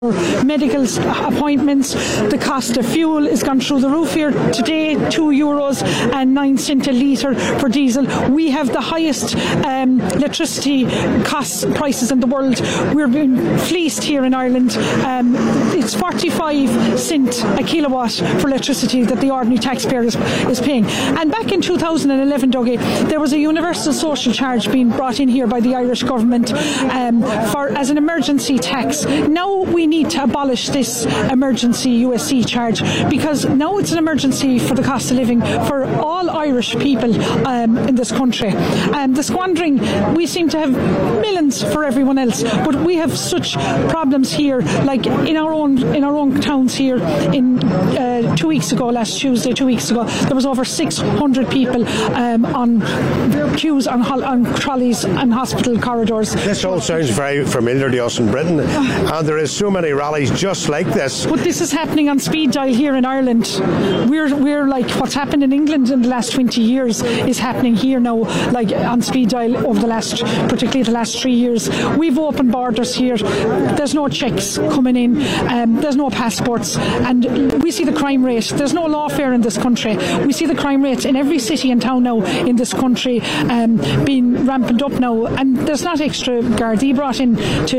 medical appointments. The cost of fuel has gone through the roof here today, €2.09 a litre for diesel. We have the highest electricity prices in the world. We're being fleeced here in Ireland. It's 45 cent a kilowatt for electricity that the ordinary taxpayer is paying. And back in 2011, Dougie, there was a universal social charge being brought in here by the Irish government as an emergency tax. Now we need to abolish this emergency USC charge, because now it's an emergency for the cost of living for all Irish people in this country. The squandering, we seem to have millions for everyone else, but we have such problems here, like in our own towns here. In 2 weeks ago, last Tuesday, 2 weeks ago, there was over 600 people on queues on trolleys and hospital corridors. This all sounds very familiar to us in Britain, and there is so many rallies just like this. But this is happening on speed dial here in Ireland. We're like what's happened in England in the last 20 years is happening here now, like on speed dial over particularly the last 3 years. We've opened borders here. There's no checks coming in. There's no passports, and we see the crime rate. There's no lawfare in this country. We see the crime rate in every city and town now in this country being rampant up now, and there's not extra Gardaí brought in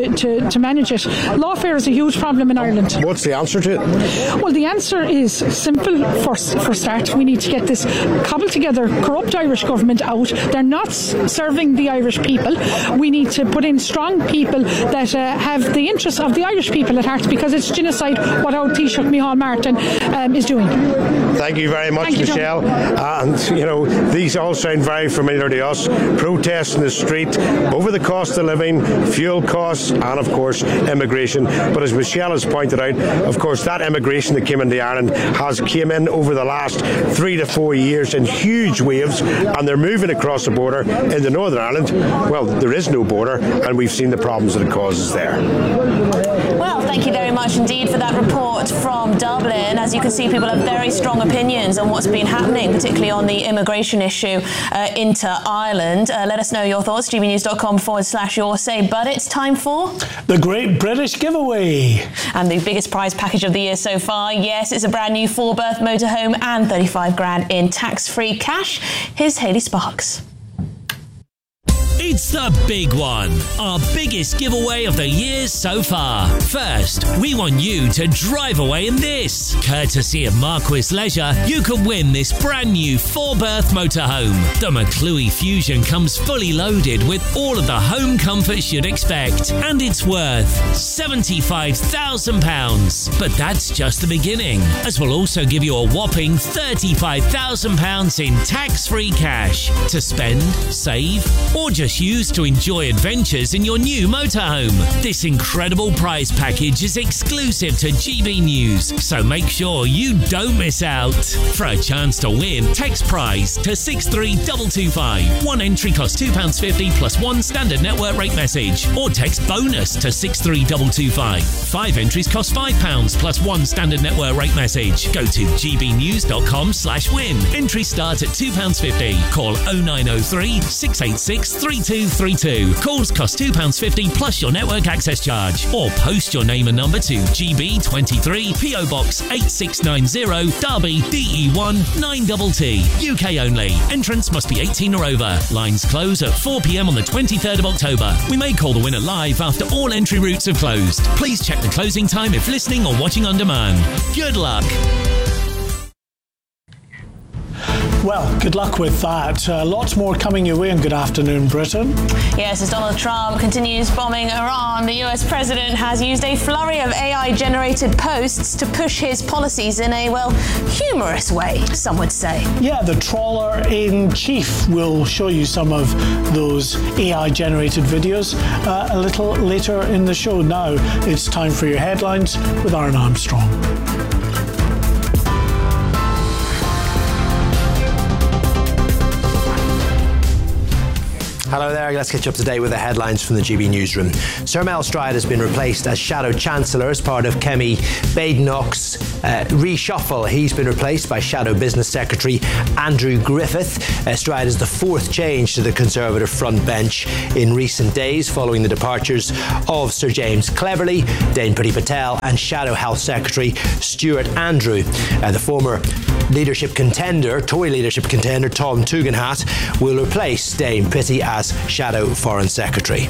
to manage it. Lawfare is a huge problem in Ireland. What's the answer to it? Well, the answer is simple. For start, we need to get this cobbled together, corrupt Irish government out. They're not serving the Irish people. We need to put in strong people that have the interests of the Irish people at heart, because it's genocide what our Taoiseach Micheál Martin is doing. Thank you very much, Michelle. And, these all sound very familiar to us. Protests in the street over the cost of living, fuel costs, and, of course, immigration. But as Michelle has pointed out, of course, that immigration that came into Ireland has came in over the last 3 to 4 years in huge waves, and they're moving across the border into Northern Ireland. Well, there is no border, and we've seen the problems that it causes there. Well, thank you very much indeed for that report from Dublin. As you can see, people have very strong opinions on what's been happening, particularly on the immigration issue into Ireland. Let us know your thoughts, gbnews.com/your say. But it's time for the Great British Giveaway. And the biggest prize package of the year so far. Yes, it's a brand new 4-berth motorhome and 35 grand in tax-free cash. Here's Hayley Sparks. It's the big one, our biggest giveaway of the year so far. First, we want you to drive away in this. Courtesy of Marquis Leisure, you can win this brand new 4-berth motorhome. The McClue Fusion comes fully loaded with all of the home comforts you'd expect, and it's worth £75,000. But that's just the beginning, as we'll also give you a whopping £35,000 in tax-free cash to spend, save, or just use to enjoy adventures in your new motorhome. This incredible prize package is exclusive to GB News, so make sure you don't miss out. For a chance to win, text prize to 63225. One entry costs £2.50 plus one standard network rate message, or text bonus to 63225. 5 entries cost £5 plus one standard network rate message. Go to gbnews.com/win. Entries start at £2.50. Call 0903 686 3232. Calls cost £2.50 plus your network access charge. Or post your name and number to GB23 PO Box 8690 Derby DE1 9TT. UK only. Entrance must be 18 or over. Lines close at 4 p.m. on the 23rd of October. We may call the winner live after all entry routes have closed. Please check the closing time if listening or watching on demand. Good luck. Well, good luck with that. Lots more coming your way in Good Afternoon Britain. Yes, as Donald Trump continues bombing Iran, the US president has used a flurry of AI-generated posts to push his policies in a, well, humorous way, some would say. Yeah, the trawler-in-chief will show you some of those AI-generated videos a little later in the show. Now, it's time for your headlines with Aaron Armstrong. Hello there, let's get you up to date with the headlines from the GB Newsroom. Sir Mel Stride has been replaced as Shadow Chancellor as part of Kemi Badenoch's reshuffle. He's been replaced by Shadow Business Secretary Andrew Griffith. Stride is the fourth change to the Conservative front bench in recent days, following the departures of Sir James Cleverly, Dame Priti Patel and Shadow Health Secretary Stuart Andrew. The former Tory leadership contender Tom Tugendhat will replace Dame Priti as Shadow Foreign Secretary.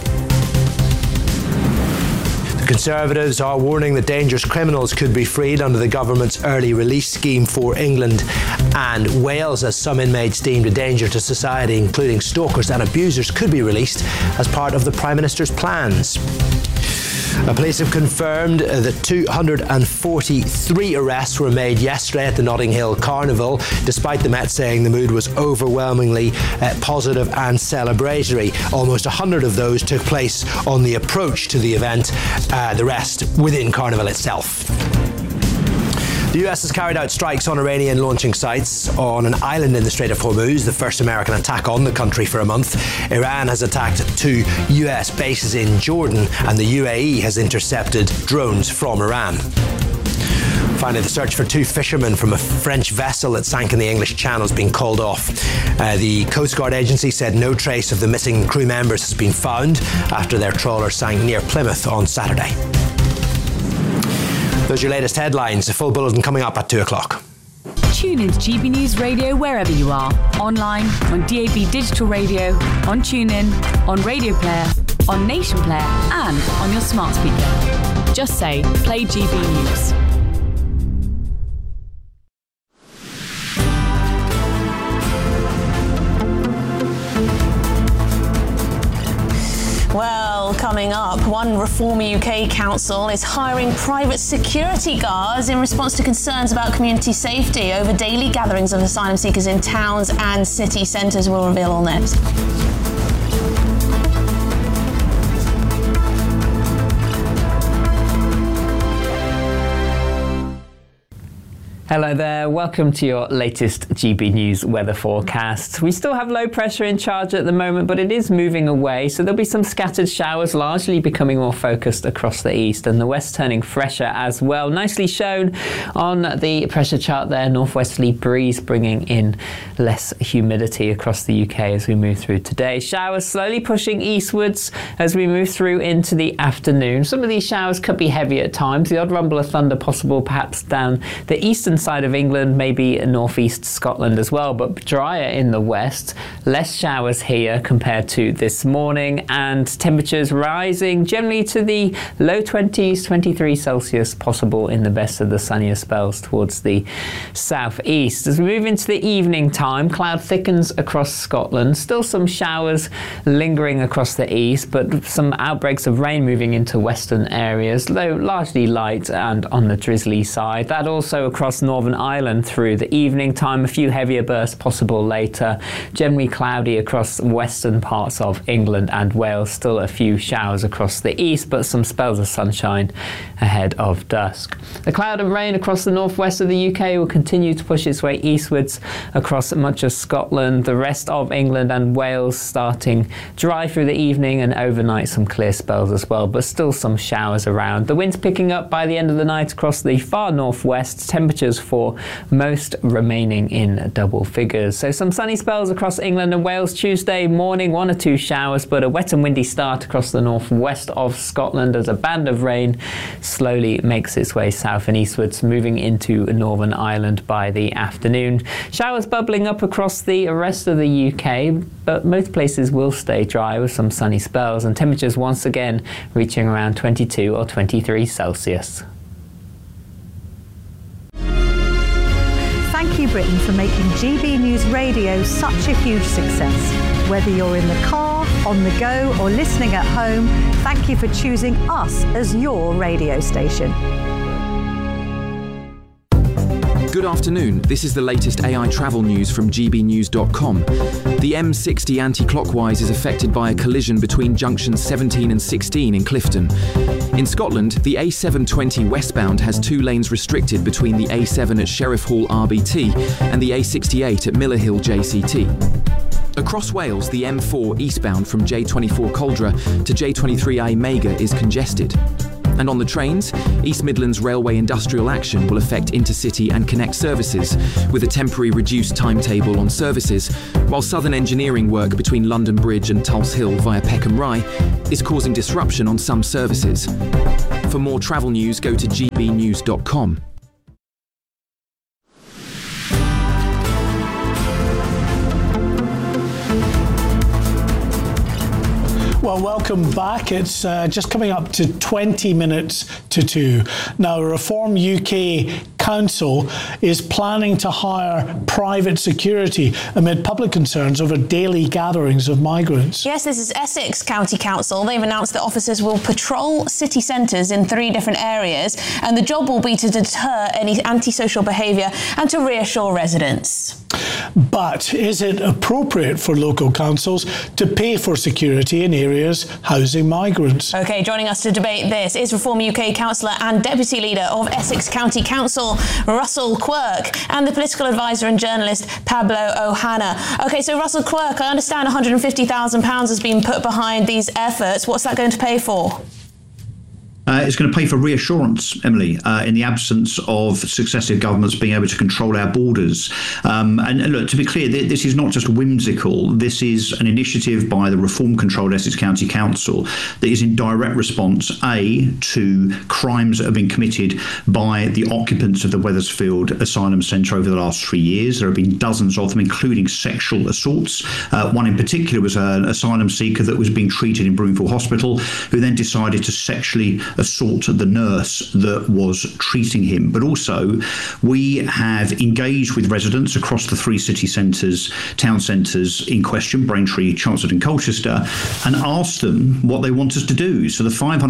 The Conservatives are warning that dangerous criminals could be freed under the government's early release scheme for England and Wales, as some inmates deemed a danger to society, including stalkers and abusers, could be released as part of the Prime Minister's plans. Police have confirmed that 243 arrests were made yesterday at the Notting Hill Carnival, despite the Met saying the mood was overwhelmingly positive and celebratory. Almost 100 of those took place on the approach to the event, the rest within Carnival itself. The US has carried out strikes on Iranian launching sites on an island in the Strait of Hormuz, the first American attack on the country for a month. Iran has attacked 2 US bases in Jordan, and the UAE has intercepted drones from Iran. Finally, the search for 2 fishermen from a French vessel that sank in the English Channel has been called off. The Coast Guard agency said no trace of the missing crew members has been found after their trawler sank near Plymouth on Saturday. Those are your latest headlines. A full bulletin coming up at 2 o'clock. Tune into GB News Radio wherever you are. Online, on DAB Digital Radio, on TuneIn, on Radio Player, on Nation Player and on your smart speaker. Just say, play GB News. Well, coming up, one Reform UK council is hiring private security guards in response to concerns about community safety over daily gatherings of asylum seekers in towns and city centres. We'll reveal all next. Hello there, welcome to your latest GB News weather forecast. We still have low pressure in charge at the moment, but it is moving away, so there'll be some scattered showers, largely becoming more focused across the east, and the west turning fresher as well. Nicely shown on the pressure chart there, northwesterly breeze bringing in less humidity across the UK as we move through today. Showers slowly pushing eastwards as we move through into the afternoon. Some of these showers could be heavy at times, the odd rumble of thunder possible perhaps down the eastern side of England, maybe northeast Scotland as well, but drier in the west. Less showers here compared to this morning, and temperatures rising generally to the low 20s, 23 Celsius possible in the best of the sunnier spells towards the southeast. As we move into the evening time, cloud thickens across Scotland. Still some showers lingering across the east, but some outbreaks of rain moving into western areas, though largely light and on the drizzly side. That also across Northern Ireland through the evening time. A few heavier bursts possible later. Generally cloudy across western parts of England and Wales. Still a few showers across the east, but some spells of sunshine ahead of dusk. The cloud and rain across the northwest of the UK will continue to push its way eastwards across much of Scotland. The rest of England and Wales starting dry through the evening, and overnight some clear spells as well, but still some showers around. The wind's picking up by the end of the night across the far northwest. Temperatures for most remaining in double figures. So some sunny spells across England and Wales Tuesday morning, 1 or 2 showers, but a wet and windy start across the northwest of Scotland as a band of rain slowly makes its way south and eastwards, moving into Northern Ireland by the afternoon. Showers bubbling up across the rest of the UK, but most places will stay dry with some sunny spells, and temperatures once again reaching around 22 or 23 Celsius. Thank you, Britain, for making GB News Radio such a huge success. Whether you're in the car, on the go, or listening at home, thank you for choosing us as your radio station. Good afternoon, this is the latest AI travel news from gbnews.com. The M60 anti-clockwise is affected by a collision between junctions 17 and 16 in Clifton. In Scotland, the A720 westbound has 2 lanes restricted between the A7 at Sheriff Hall RBT and the A68 at Miller Hill JCT. Across Wales, the M4 eastbound from J24 Coldra to J23A Mega is congested. And on the trains, East Midlands Railway industrial action will affect intercity and connect services, with a temporary reduced timetable on services, while Southern engineering work between London Bridge and Tulse Hill via Peckham Rye is causing disruption on some services. For more travel news, go to gbnews.com. Well, welcome back. It's just coming up to 20 minutes to 2. Now, Reform UK Council is planning to hire private security amid public concerns over daily gatherings of migrants. Yes, this is Essex County Council. They've announced that officers will patrol city centres in 3 different areas, and the job will be to deter any antisocial behaviour and to reassure residents. But is it appropriate for local councils to pay for security in areas housing migrants? OK, joining us to debate this is Reform UK councillor and deputy leader of Essex County Council, Russell Quirk, and the political advisor and journalist Pablo Ohana. OK, so Russell Quirk, I understand £150,000 has been put behind these efforts. What's that going to pay for? It's going to pay for reassurance, Emily, in the absence of successive governments being able to control our borders. And look, to be clear, this is not just whimsical. This is an initiative by the reform-controlled Essex County Council that is in direct response, A, to crimes that have been committed by the occupants of the Wethersfield Asylum Centre over the last 3 years. There have been dozens of them, including sexual assaults. One in particular was an asylum seeker that was being treated in Broomfield Hospital, who then decided to sexually assault the nurse that was treating him. But also, we have engaged with residents across the 3 city centres, town centres in question, Braintree, Chelmsford and Colchester, and asked them what they want us to do. So the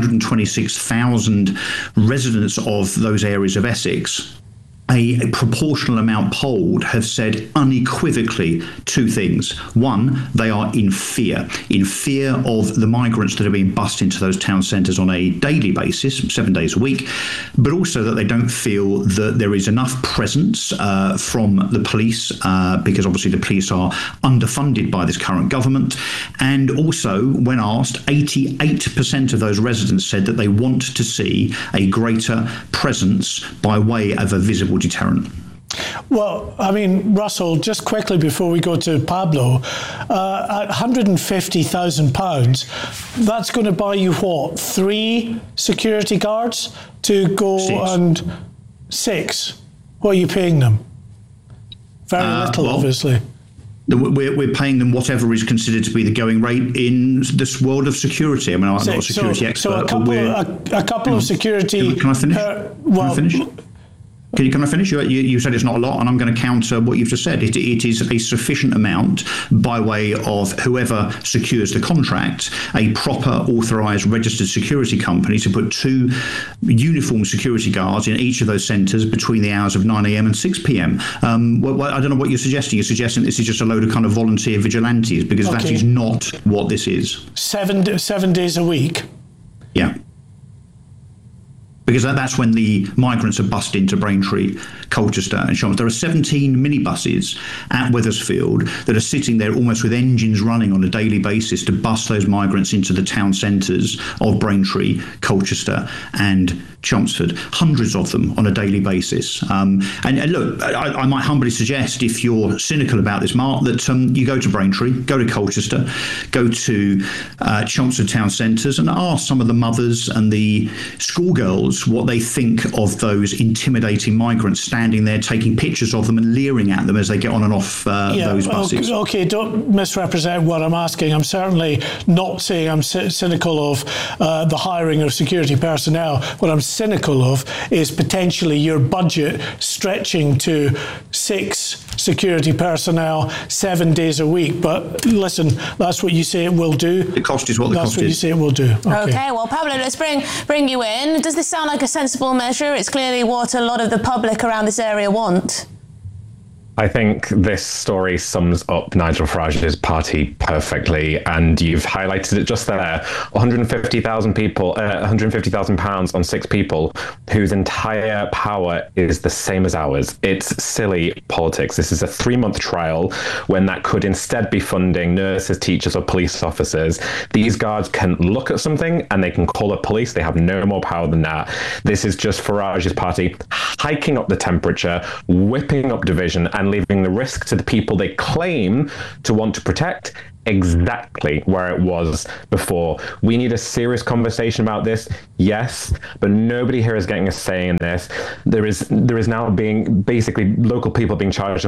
526,000 residents of those areas of Essex, a proportional amount polled, have said unequivocally 2 things. One, they are in fear of the migrants that are being bussed into those town centres on a daily basis, 7 days a week, but also that they don't feel that there is enough presence from the police, because obviously the police are underfunded by this current government. And also, when asked, 88% of those residents said that they want to see a greater presence by way of a visible deterrent. Well, I mean, Russell, just quickly before we go to Pablo, at £150,000, that's going to buy you what, 3 security guards to go 6. And 6? What are you paying them? Very little, obviously. We're paying them whatever is considered to be the going rate in this world of security. I mean, I'm not a security expert. So a couple of security... Can I finish? Can I finish? Can I finish? You said it's not a lot, and I'm going to counter what you've just said. It is a sufficient amount by way of whoever secures the contract, a proper authorised registered security company, to put 2 uniformed security guards in each of those centres between the hours of 9 a.m. and 6 p.m. Well, I don't know what you're suggesting. You're suggesting this is just a load of kind of volunteer vigilantes, because that is not what this is. 7 days a week? Yeah. Because that's when the migrants are bussed into Braintree, Colchester and Chelmsford. There are 17 minibuses at Wethersfield that are sitting there almost with engines running on a daily basis to bus those migrants into the town centres of Braintree, Colchester and Chelmsford. Hundreds of them on a daily basis. And look, I might humbly suggest, if you're cynical about this, Mark, that you go to Braintree, go to Colchester, go to Chelmsford town centres and ask some of the mothers and the schoolgirls what they think of those intimidating migrants standing there taking pictures of them and leering at them as they get on and off those buses. Okay, don't misrepresent what I'm asking. I'm certainly not saying I'm cynical of the hiring of security personnel. What I'm cynical of is potentially your budget stretching to 6 security personnel 7 days a week. But listen, that's what you say it will do. The cost is what the cost is. That's what you say it will do. Okay, well, Pablo, let's bring you in. Does this sound like a sensible measure? It's clearly what a lot of the public around this area want. I think this story sums up Nigel Farage's party perfectly, and you've highlighted it just there. 150,000 people, £150,000 on 6 people whose entire power is the same as ours. It's silly politics. This is a 3-month trial when that could instead be funding nurses, teachers, or police officers. These guards can look at something and they can call the police. They have no more power than that. This is just Farage's party hiking up the temperature, whipping up division, and leaving the risk to the people they claim to want to protect exactly where it was before. We need a serious conversation about this, yes, but nobody here is getting a say in this. There is now being basically local people being charged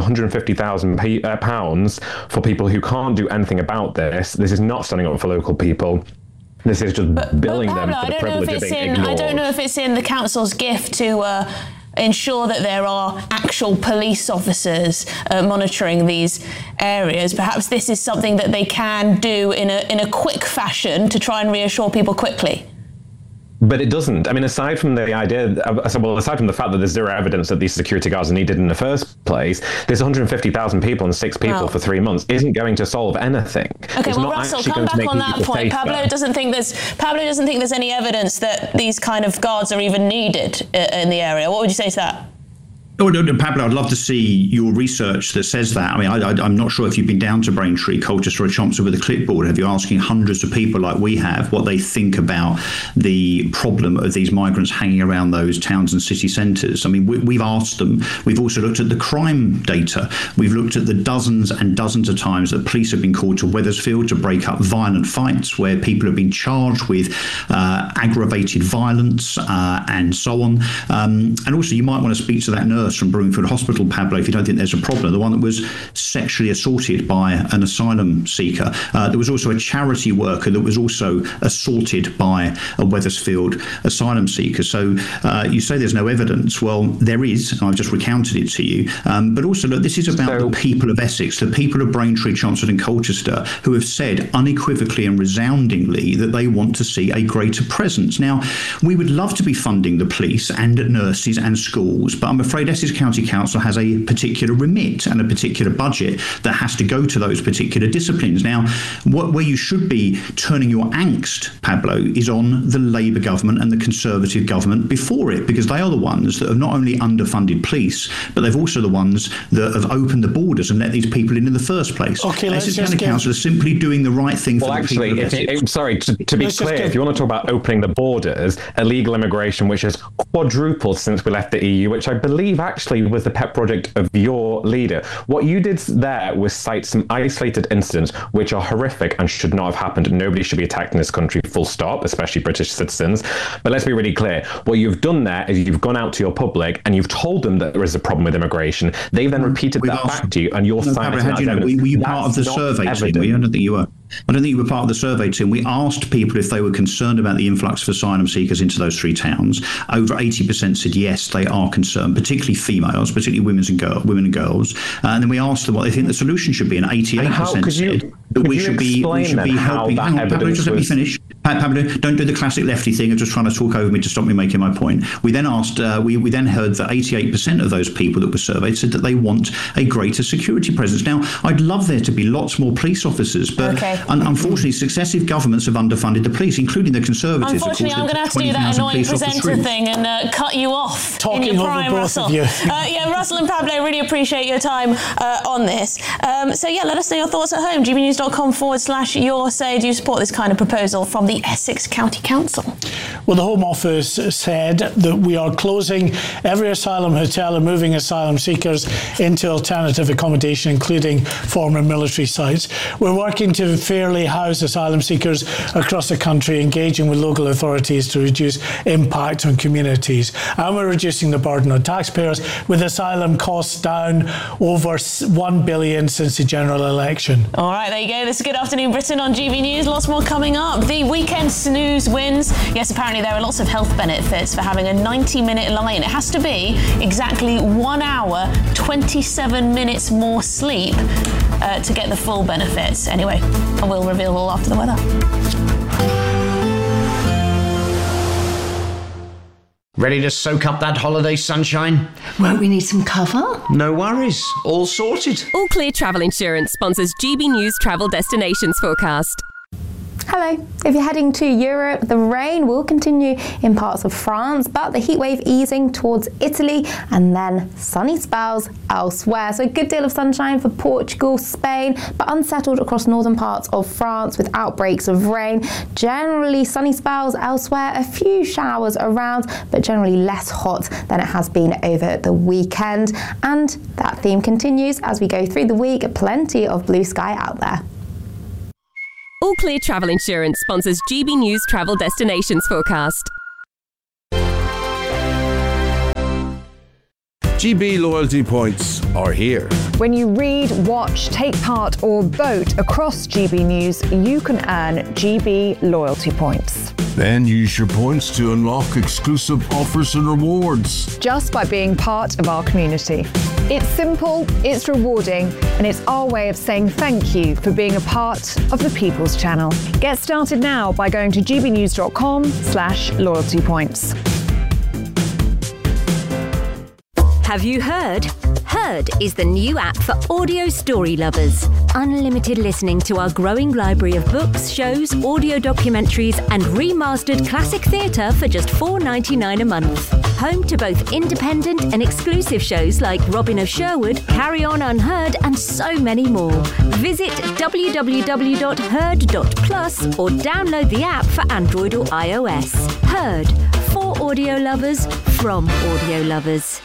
£150,000 for people who can't do anything about this. This is not standing up for local people. This is just billing them for the privilege of being ignored. I don't know if it's in the council's gift to ensure that there are actual police officers monitoring these areas. Perhaps this is something that they can do in a quick fashion to try and reassure people quickly. But it doesn't. I mean, aside from the fact that there's zero evidence that these security guards are needed in the first place, there's 150,000 people and 6 people for 3 months isn't going to solve anything. Okay, well, Russell, come back on that point. Pablo doesn't think there's any evidence that these kind of guards are even needed in the area. What would you say to that? Oh, no, Pablo, I'd love to see your research that says that. I mean, I'm not sure if you've been down to Braintree, Colchester or Chelmsford with a clipboard. Have you asking hundreds of people like we have what they think about the problem of these migrants hanging around those towns and city centres? I mean, we've asked them. We've also looked at the crime data. We've looked at the dozens and dozens of times that police have been called to Wethersfield to break up violent fights where people have been charged with aggravated violence and so on. And also, you might want to speak to that nurse from Broomfield Hospital, Pablo, if you don't think there's a problem, the one that was sexually assaulted by an asylum seeker. There was also a charity worker that was also assaulted by a Wethersfield asylum seeker. So you say there's no evidence. Well, there is, and I've just recounted it to you. But also, look, this is about the people of Essex, the people of Braintree, Chelmsford and Colchester, who have said unequivocally and resoundingly that they want to see a greater presence. Now, we would love to be funding the police and nurses and schools, but I'm afraid Essex County Council has a particular remit and a particular budget that has to go to those particular disciplines. Now, where you should be turning your angst, Pablo, is on the Labour government and the Conservative government before it, because they are the ones that have not only underfunded police, but they've also the ones that have opened the borders and let these people in the first place. Okay, Essex County Council is simply doing the right thing for the people of Essex. Sorry, to be clear, if you want to talk about opening the borders, illegal immigration, which has quadrupled since we left the EU, which I believe actually was the pet project of your leader. What you did there was cite some isolated incidents which are horrific and should not have happened. Nobody should be attacked in this country, full stop, especially British citizens. But let's be really clear. What you've done there is you've gone out to your public and you've told them that there is a problem with immigration. They've then repeated that back to you, and you're citing that evidence. Were you part of the survey team? I don't think you were. I don't think you were part of the survey team. We asked people if they were concerned about the influx of asylum seekers into those 3 towns. Over 80% said yes, they are concerned, particularly females, particularly women and girls. And then we asked them what they think the solution should be, and 88% said that we should be helping. Pablo, just let me finish. Pablo, don't do the classic lefty thing of just trying to talk over me to stop me making my point. We then asked, we then heard that 88% of those people that were surveyed said that they want a greater security presence. Now, I'd love there to be lots more police officers, but unfortunately, successive governments have underfunded the police, including the Conservatives. Unfortunately, I'm going to have to do that annoying presenter thing and cut you off in your prime, Russell. Russell and Pablo, really appreciate your time on this. Let us know your thoughts at home. gbnews.com/your say. Do you support this kind of proposal from the Essex County Council? Well, the Home Office said that we are closing every asylum hotel and moving asylum seekers into alternative accommodation, including former military sites. We're working to fairly house asylum seekers across the country, engaging with local authorities to reduce impact on communities. And we're reducing the burden on taxpayers, with asylum costs down over $1 billion since the general election. All right, there you go. This is Good Afternoon Britain on GB News. Lots more coming up. The weekend snooze wins. Yes, apparently there are lots of health benefits for having a 90-minute lie-in. It has to be exactly 1 hour, 27 minutes more sleep to get the full benefits. Anyway, I will reveal all after the weather. Ready to soak up that holiday sunshine? Won't we need some cover? No worries. All sorted. All Clear Travel Insurance sponsors GB News Travel Destinations Forecast. Hello. If you're heading to Europe, the rain will continue in parts of France, but the heatwave easing towards Italy and then sunny spells elsewhere. So a good deal of sunshine for Portugal, Spain, but unsettled across northern parts of France with outbreaks of rain. Generally sunny spells elsewhere, a few showers around, but generally less hot than it has been over the weekend. And that theme continues as we go through the week. Plenty of blue sky out there. All Clear Travel Insurance sponsors GB News Travel Destinations Forecast. GB loyalty points are here. When you read, watch, take part or vote across GB News, you can earn GB loyalty points. Then use your points to unlock exclusive offers and rewards. Just by being part of our community. It's simple, it's rewarding, and it's our way of saying thank you for being a part of the People's Channel. Get started now by going to gbnews.com/loyalty points. Have you heard? Heard is the new app for audio story lovers. Unlimited listening to our growing library of books, shows, audio documentaries, and remastered classic theatre for just $4.99 a month. Home to both independent and exclusive shows like Robin of Sherwood, Carry On Unheard, and so many more. Visit www.heard.plus or download the app for Android or iOS. Heard, for audio lovers, from audio lovers.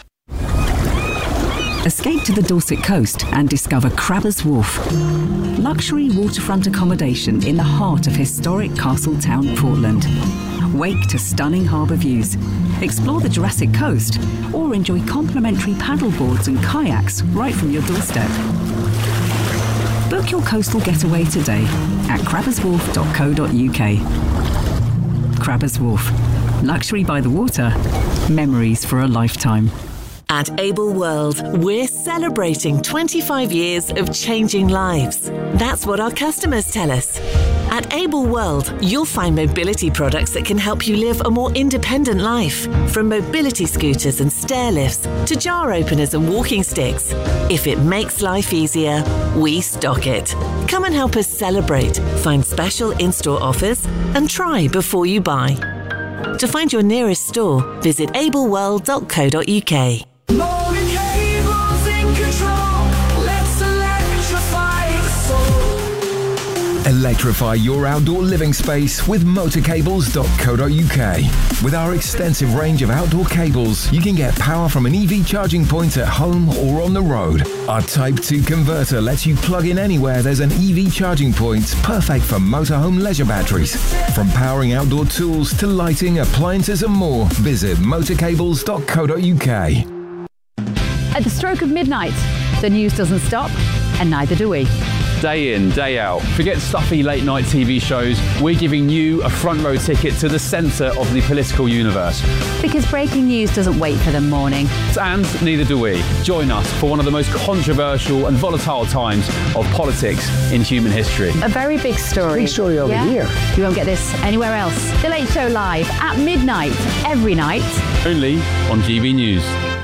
Escape to the Dorset coast and discover Crabbers Wharf. Luxury waterfront accommodation in the heart of historic Castletown, Portland. Wake to stunning harbour views. Explore the Jurassic Coast or enjoy complimentary paddleboards and kayaks right from your doorstep. Book your coastal getaway today at crabberswharf.co.uk. Crabbers Wharf. Luxury by the water. Memories for a lifetime. At Able World, we're celebrating 25 years of changing lives. That's what our customers tell us. At Able World, you'll find mobility products that can help you live a more independent life. From mobility scooters and stair lifts to jar openers and walking sticks. If it makes life easier, we stock it. Come and help us celebrate, find special in-store offers, and try before you buy. To find your nearest store, visit ableworld.co.uk. Molding cables in control. Let's electrify the soul. Electrify your outdoor living space with motorcables.co.uk. With our extensive range of outdoor cables, you can get power from an EV charging point at home or on the road. Our Type 2 converter lets you plug in anywhere there's an EV charging point, perfect for motorhome leisure batteries. From powering outdoor tools to lighting, appliances and more, visit motorcables.co.uk. At the stroke of midnight, the news doesn't stop, and neither do we. Day in, day out. Forget stuffy late night TV shows. We're giving you a front row ticket to the centre of the political universe. Because breaking news doesn't wait for the morning. And neither do we. Join us for one of the most controversial and volatile times of politics in human history. A very big story. Big story over here. You won't get this anywhere else. The Late Show live at midnight, every night. Only on GB News.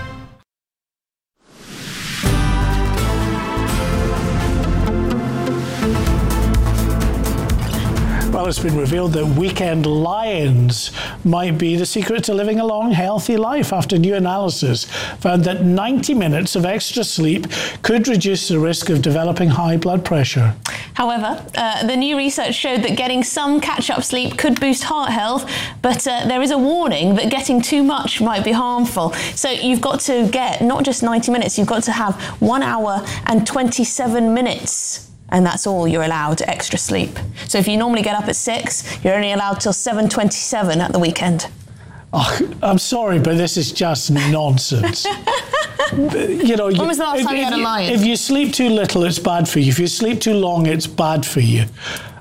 Well, it's been revealed that weekend lions might be the secret to living a long, healthy life after new analysis found that 90 minutes of extra sleep could reduce the risk of developing high blood pressure. However, the new research showed that getting some catch-up sleep could boost heart health, but there is a warning that getting too much might be harmful. So you've got to get not just 90 minutes, you've got to have 1 hour and 27 minutes. And that's all you're allowed extra sleep. So if you normally get up at 6, you're only allowed till 7:27 at the weekend. Oh, I'm sorry, but this is just nonsense. You know, when was the last time you had a lion? If you sleep too little, it's bad for you. If you sleep too long, it's bad for you.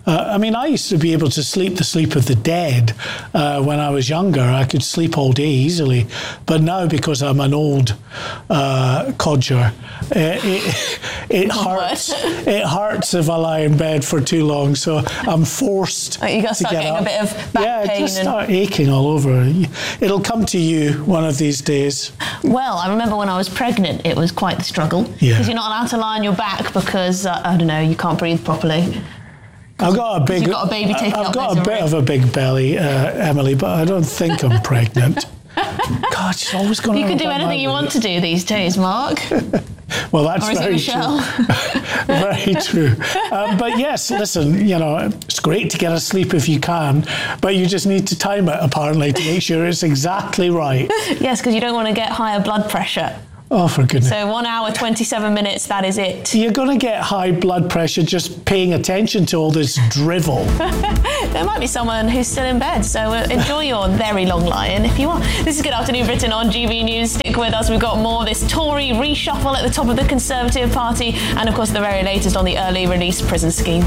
I mean, I used to be able to sleep the sleep of the dead when I was younger. I could sleep all day easily. But now, because I'm an old codger, it hurts. It hurts if I lie in bed for too long. So I'm forced you got to start getting up. a bit of back pain. Just start aching all over. It'll come to you one of these days. Well, I remember when I was pregnant, it was quite the struggle. Because you're not allowed to lie on your back because, I don't know, you can't breathe properly. I've got a big. You've got a baby taking up I've got a bit of a big belly, Emily, but I don't think I'm pregnant. God, she's always going. You can do anything you want to do these days, Mark. Well, that's very true. Very true. But yes, listen, it's great to get a sleep if you can, but you just need to time it apparently to make sure it's exactly right. Yes, because you don't want to get higher blood pressure. Oh, for goodness. So 1 hour, 27 minutes, that is it. You're going to get high blood pressure just paying attention to all this drivel. There might be someone who's still in bed, so enjoy your very long lie-in if you want. This is Good Afternoon Britain on GB News. Stick with us. We've got more of this Tory reshuffle at the top of the Conservative Party and, of course, the very latest on the early release prison scheme.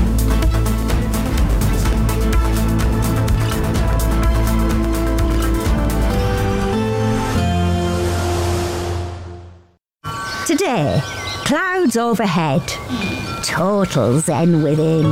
Today, clouds overhead, total zen within.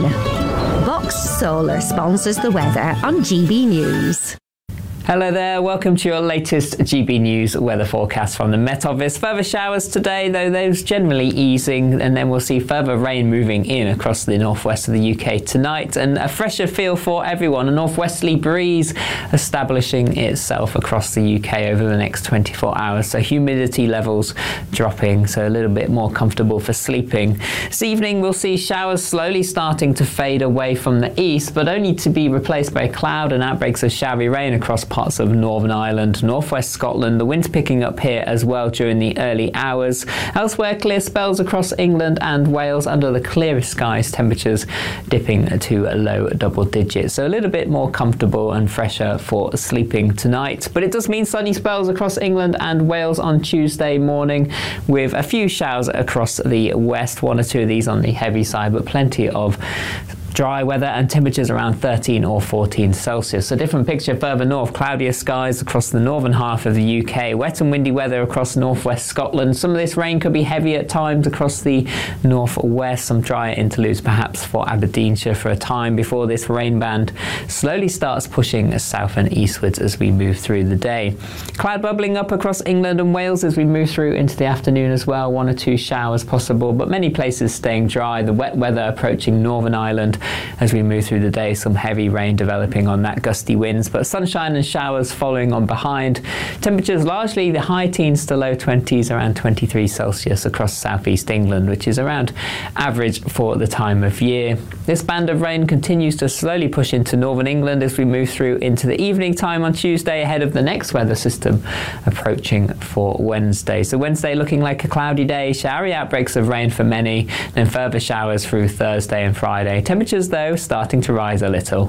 Vox Solar sponsors the weather on GB News. Hello there, welcome to your latest GB News weather forecast from the Met Office. Further showers today, though those generally easing, and then we'll see further rain moving in across the northwest of the UK tonight, and a fresher feel for everyone, a northwesterly breeze establishing itself across the UK over the next 24 hours, so humidity levels dropping, so a little bit more comfortable for sleeping. This evening we'll see showers slowly starting to fade away from the east, but only to be replaced by cloud and outbreaks of showery rain across parts of Northern Ireland, northwest Scotland. The wind's picking up here as well during the early hours. Elsewhere, clear spells across England and Wales under the clearest skies, temperatures dipping to low double digits. So a little bit more comfortable and fresher for sleeping tonight. But it does mean sunny spells across England and Wales on Tuesday morning, with a few showers across the west, 1 or 2 of these on the heavy side, but plenty of dry weather and temperatures around 13 or 14 Celsius. A different picture further north, cloudier skies across the northern half of the UK, wet and windy weather across northwest Scotland. Some of this rain could be heavy at times across the northwest, some drier interludes perhaps for Aberdeenshire for a time before this rain band slowly starts pushing south and eastwards as we move through the day. Cloud bubbling up across England and Wales as we move through into the afternoon as well, 1 or 2 showers possible, but many places staying dry. The wet weather approaching Northern Ireland as we move through the day, some heavy rain developing on that, gusty winds, but sunshine and showers following on behind. Temperatures largely the high teens to low 20s, around 23 Celsius across southeast England, which is around average for the time of year. This band of rain continues to slowly push into northern England as we move through into the evening time on Tuesday, ahead of the next weather system approaching for Wednesday. So Wednesday looking like a cloudy day, showery outbreaks of rain for many, then further showers through Thursday and Friday. Temperatures though starting to rise a little.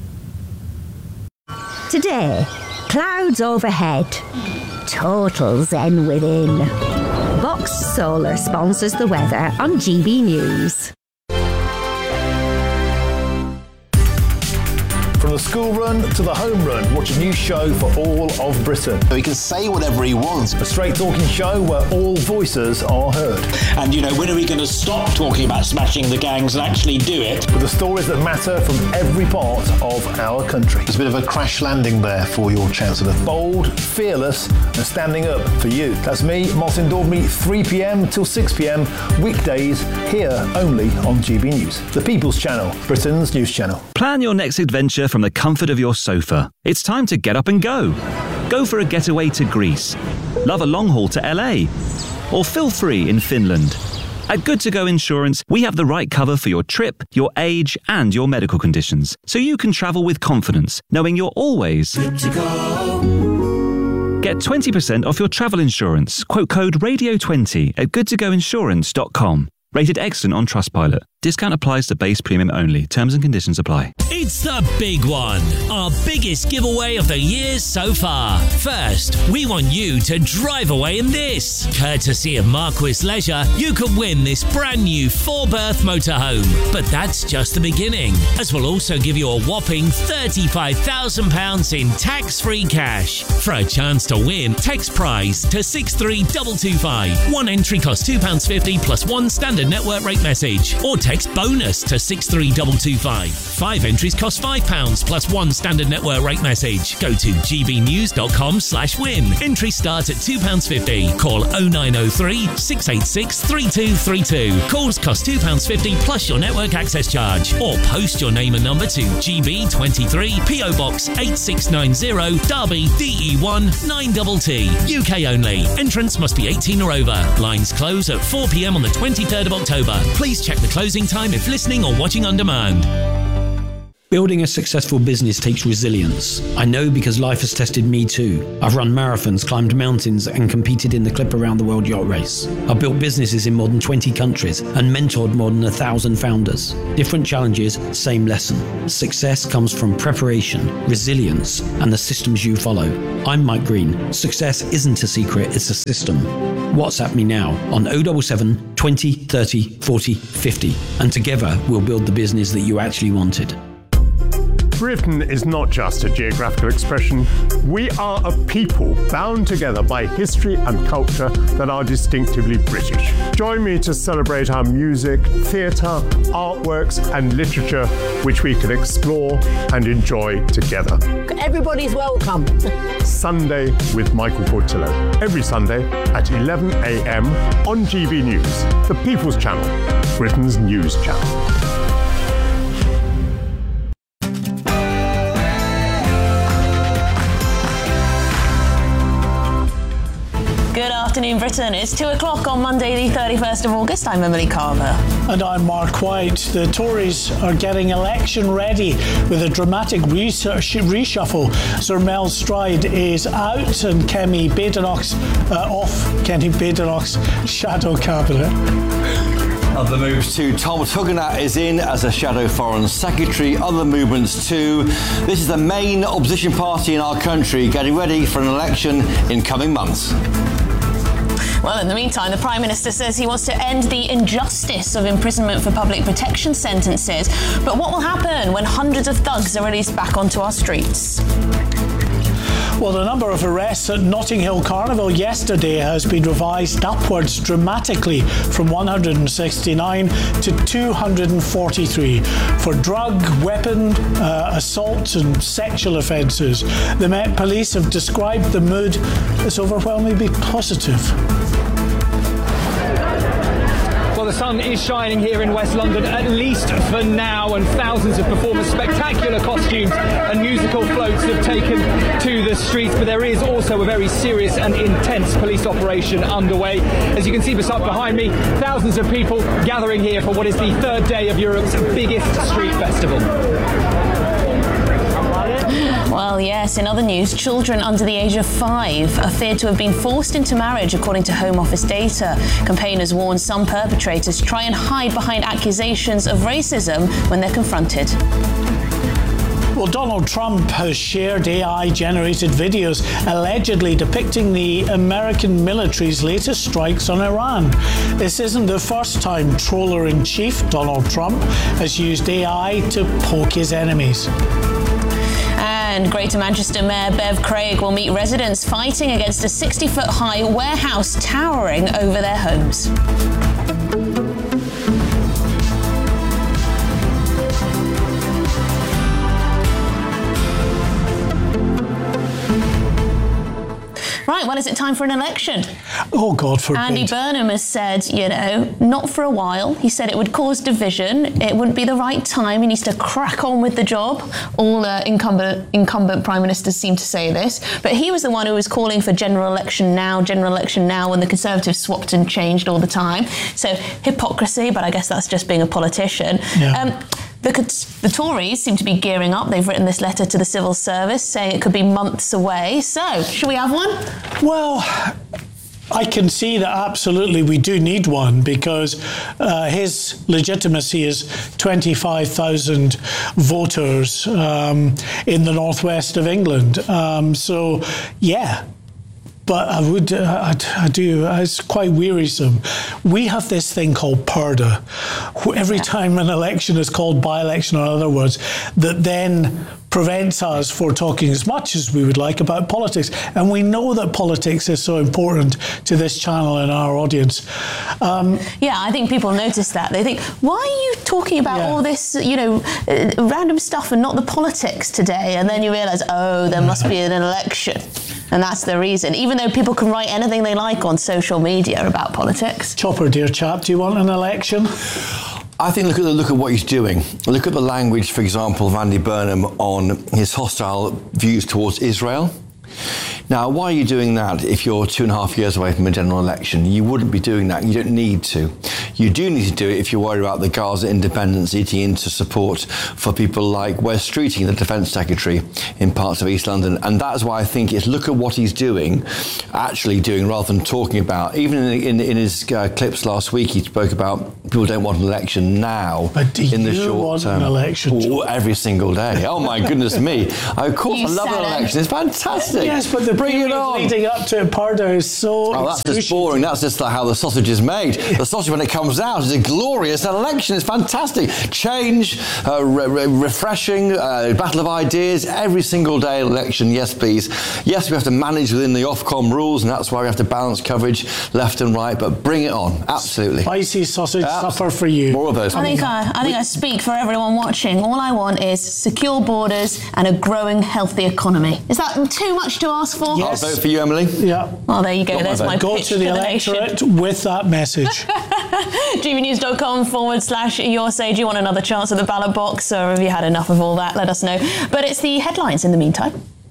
Today, clouds overhead, total zen within. Vox Solar sponsors the weather on GB News. From the school run to the home run, watch a new show for all of Britain. He can say whatever he wants. A straight talking show where all voices are heard. And, when are we going to stop talking about smashing the gangs and actually do it? With the stories that matter from every part of our country. It's a bit of a crash landing there for your Chancellor. Bold, fearless and standing up for you. That's me, Martin Daubney, 3pm till 6pm, weekdays, here only on GB News. The People's Channel, Britain's news channel. Plan your next adventure from the comfort of your sofa. It's time to get up and go. Go for a getaway to Greece. Love a long haul to LA. Or feel free in Finland. At Good To Go Insurance, we have the right cover for your trip, your age, and your medical conditions, so you can travel with confidence, knowing you're always good to go. Get 20% off your travel insurance. Quote code RADIO20 at goodtogoinsurance.com. Rated excellent on Trustpilot. Discount applies to base premium only. Terms and conditions apply. It's the big one. Our biggest giveaway of the year so far. First, we want you to drive away in this. Courtesy of Marquis Leisure, you could win this brand new 4-berth motorhome. But that's just the beginning, as we'll also give you a whopping £35,000 in tax-free cash. For a chance to win, text prize to 63225. One entry costs £2.50 plus one standard network rate message. Or text bonus to 63225. 5 entries cost £5 plus one standard network rate message. Go to gbnews.com/win. Entries start at £2.50. Call 0903 686 3232. Calls cost £2.50 plus your network access charge. Or post your name and number to GB23 PO Box 8690 Derby DE1 9TT. UK only. Entrance must be 18 or over. Lines close at 4 p.m. on the 23rd of October. Please check the closing time if listening or watching on demand. Building a successful business takes resilience. I know because life has tested me too. I've run marathons, climbed mountains, and competed in the Clip Around the World Yacht Race. I've built businesses in more than 20 countries and mentored more than 1,000 founders. Different challenges, same lesson. Success comes from preparation, resilience, and the systems you follow. I'm Mike Green. Success isn't a secret, it's a system. WhatsApp me now on 077 20 30 40 50, and together we'll build the business that you actually wanted. Britain is not just a geographical expression. We are a people bound together by history and culture that are distinctively British. Join me to celebrate our music, theatre, artworks and literature which we can explore and enjoy together. Everybody's welcome. Sunday with Michael Portillo. Every Sunday at 11 a.m. on GB News, the People's Channel, Britain's news channel. Good afternoon, Britain. It's 2 o'clock on Monday, the 31st of August. I'm Emily Carver. And I'm Mark White. The Tories are getting election ready with a dramatic reshuffle. Sir Mel Stride is out and Kemi Badenoch's off Kenny Badenoch's shadow cabinet. Other moves too. Tom Tugendhat is in as a shadow foreign secretary. Other movements too. This is the main opposition party in our country getting ready for an election in coming months. Well, in the meantime, the Prime Minister says he wants to end the injustice of imprisonment for public protection sentences. But what will happen when hundreds of thugs are released back onto our streets? Well, the number of arrests at Notting Hill Carnival yesterday has been revised upwards dramatically from 169 to 243 for drug, weapon, assault and sexual offences. The Met Police have described the mood as overwhelmingly positive. Well, the sun is shining here in West London, at least for now, and thousands of performers, spectacular costumes and musical floats have taken to the streets, but there is also a very serious and intense police operation underway. As you can see behind me, thousands of people gathering here for what is the third day of Europe's biggest street festival. Well, yes, in other news, children under the age of 5 are feared to have been forced into marriage, according to Home Office data. Campaigners warn some perpetrators try and hide behind accusations of racism when they're confronted. Well, Donald Trump has shared AI-generated videos allegedly depicting the American military's latest strikes on Iran. This isn't the first time Troller-in-Chief Donald Trump has used AI to poke his enemies. And Greater Manchester Mayor Bev Craig will meet residents fighting against a 60-foot-high warehouse towering over their homes. Right, well, is it time for an election? Oh, God forbid. Andy Burnham has said, not for a while. He said it would cause division. It wouldn't be the right time. He needs to crack on with the job. All incumbent prime ministers seem to say this. But he was the one who was calling for general election now, when the Conservatives swapped and changed all the time. So hypocrisy, but I guess that's just being a politician. Yeah. The Tories seem to be gearing up. They've written this letter to the civil service saying it could be months away. So, should we have one? Well, I can see that absolutely we do need one, because his legitimacy is 25,000 voters in the northwest of England. So, yeah. But I do, it's quite wearisome. We have this thing called Purdah. Every time an election is called by-election, or in other words, that then prevents us for talking as much as we would like about politics. And we know that politics is so important to this channel and our audience. Yeah, I think people notice that. They think, why are you talking about all this, random stuff and not the politics today? And then you realise, oh, there must be an election. And that's the reason, even though people can write anything they like on social media about politics. Chopper, dear chap, do you want an election? I think look at what he's doing. Look at the language, for example, of Andy Burnham on his hostile views towards Israel. Now, why are you doing that if you're 2.5 years away from a general election? You wouldn't be doing that. You don't need to. You do need to do it if you're worried about the Gaza independence eating into support for people like Wes Streeting, the Defence Secretary in parts of East London. And that's why I think it's look at what he's doing, actually doing, rather than talking about. Even in his clips last week, he spoke about people don't want an election now. But do in the you short want term. an election? Every single day. Oh, my goodness me. Of course, I love an election. It's fantastic. Yes, but the Bring it on. leading up to Purdah is so... Oh, that's just boring. That's just how the sausage is made. The sausage, when it comes out, is a glorious election. It's fantastic. Change, refreshing, battle of ideas, every single day election. Yes, please. Yes, we have to manage within the Ofcom rules, and that's why we have to balance coverage left and right, but bring it on. Absolutely. Spicy sausage supper for you. More of those. I think I speak for everyone watching. All I want is secure borders and a growing, healthy economy. Is that too much to ask for? Yes. I'll vote for you, Emily. Yeah. Well, there you go. There's my Go pitch to the for electorate nation. with that message. gbnews.com/your say. Do you want another chance at the ballot box, or have you had enough of all that? Let us know. But it's the headlines in the meantime.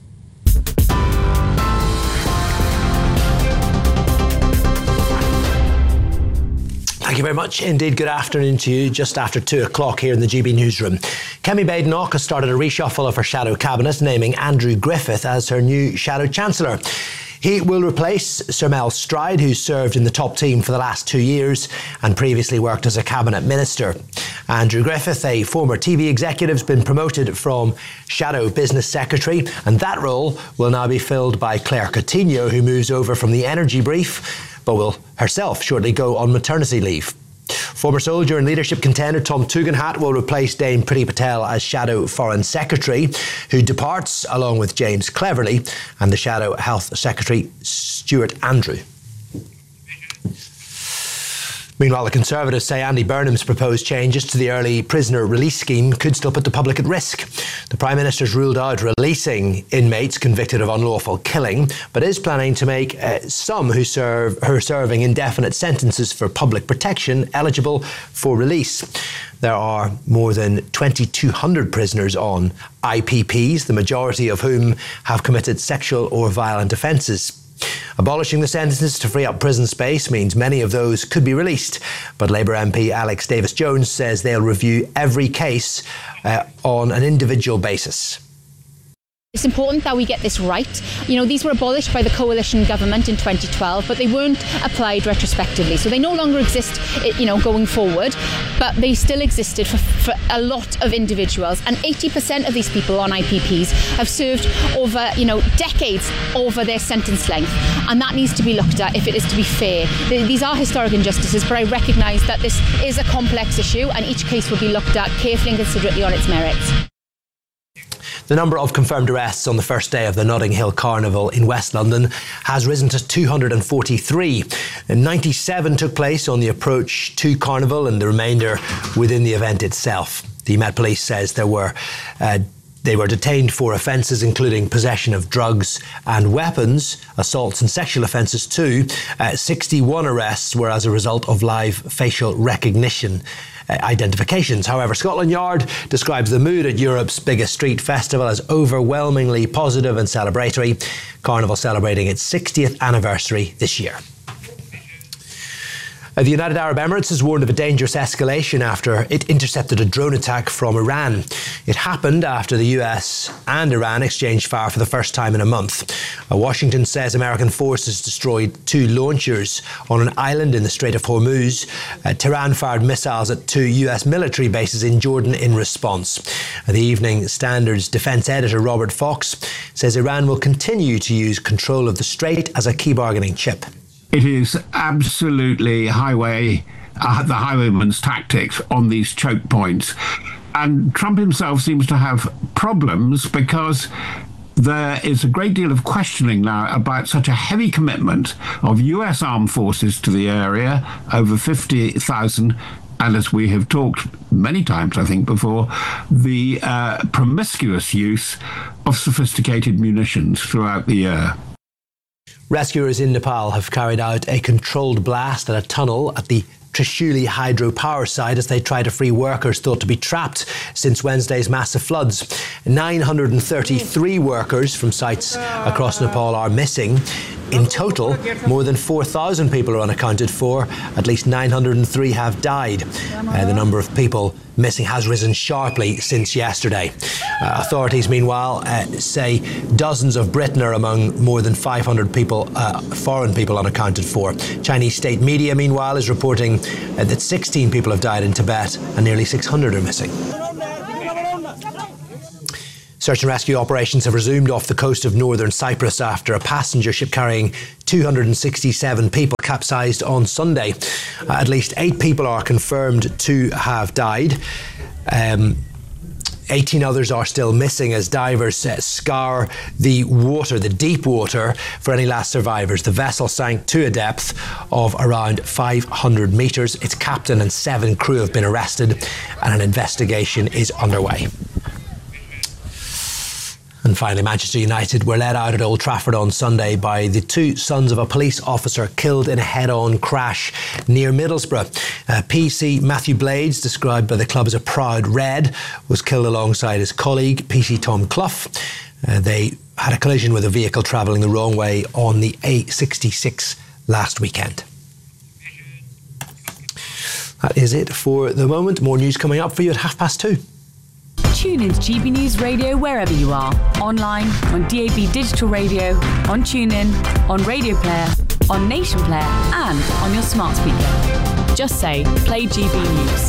Thank you very much indeed. Good afternoon to you. Just after 2 o'clock here in the GB newsroom. Kemi Badenoch has started a reshuffle of her shadow cabinet, naming Andrew Griffith as her new shadow chancellor. He will replace Sir Mel Stride, who served in the top team for the last 2 years and previously worked as a cabinet minister. Andrew Griffith, a former TV executive, has been promoted from shadow business secretary, and that role will now be filled by Claire Coutinho, who moves over from the energy brief, but will herself shortly go on maternity leave. Former soldier and leadership contender Tom Tugendhat will replace Dame Priti Patel as Shadow Foreign Secretary, who departs along with James Cleverly and the Shadow Health Secretary Stuart Andrew. Meanwhile, the Conservatives say Andy Burnham's proposed changes to the early prisoner release scheme could still put the public at risk. The Prime Minister's ruled out releasing inmates convicted of unlawful killing, but is planning to make some who are serving indefinite sentences for public protection eligible for release. There are more than 2,200 prisoners on IPPs, the majority of whom have committed sexual or violent offences. Abolishing the sentences to free up prison space means many of those could be released, but Labour MP Alex Davis-Jones says they'll review every case on an individual basis. It's important that we get this right. You know, these were abolished by the coalition government in 2012, but they weren't applied retrospectively. So they no longer exist, going forward, but they still existed for a lot of individuals. And 80% of these people on IPPs have served over, decades over their sentence length. And that needs to be looked at if it is to be fair. These are historic injustices, but I recognise that this is a complex issue and each case will be looked at carefully and considerately on its merits. The number of confirmed arrests on the first day of the Notting Hill Carnival in West London has risen to 243. 97 took place on the approach to Carnival and the remainder within the event itself. The Met Police says they were detained for offences including possession of drugs and weapons, assaults and sexual offences too. 61 arrests were as a result of live facial recognition identifications. However, Scotland Yard describes the mood at Europe's biggest street festival as overwhelmingly positive and celebratory. Carnival celebrating its 60th anniversary this year. The United Arab Emirates has warned of a dangerous escalation after it intercepted a drone attack from Iran. It happened after the US and Iran exchanged fire for the first time in a month. Washington says American forces destroyed 2 launchers on an island in the Strait of Hormuz. Tehran fired missiles at 2 US military bases in Jordan in response. The Evening Standard's defense editor Robert Fox says Iran will continue to use control of the strait as a key bargaining chip. It is absolutely the highwayman's tactics on these choke points. And Trump himself seems to have problems because there is a great deal of questioning now about such a heavy commitment of US armed forces to the area, over 50,000, and as we have talked many times, I think, before, the promiscuous use of sophisticated munitions throughout the year. Rescuers in Nepal have carried out a controlled blast at a tunnel at the Trishuli hydropower site as they try to free workers thought to be trapped since Wednesday's massive floods. 933 workers from sites across Nepal are missing. In total, more than 4,000 people are unaccounted for. At least 903 have died. The number of people missing has risen sharply since yesterday. Authorities, meanwhile, say dozens of Britain are among more than 500 people, foreign people unaccounted for. Chinese state media, meanwhile, is reporting that 16 people have died in Tibet and nearly 600 are missing. Search and rescue operations have resumed off the coast of northern Cyprus after a passenger ship carrying 267 people capsized on Sunday. At least 8 people are confirmed to have died. 18 others are still missing as divers scour the water, the deep water, for any last survivors. The vessel sank to a depth of around 500 metres. Its captain and 7 crew have been arrested and an investigation is underway. And finally, Manchester United were let out at Old Trafford on Sunday by the 2 sons of a police officer killed in a head-on crash near Middlesbrough. PC Matthew Blades, described by the club as a proud Red, was killed alongside his colleague, PC Tom Clough. They had a collision with a vehicle travelling the wrong way on the A66 last weekend. That is it for the moment. More news coming up for you at 2:30. Tune into GB News Radio wherever you are. Online, on DAB Digital Radio, on TuneIn, on Radio Player, on Nation Player, and on your smart speaker. Just say, play GB News.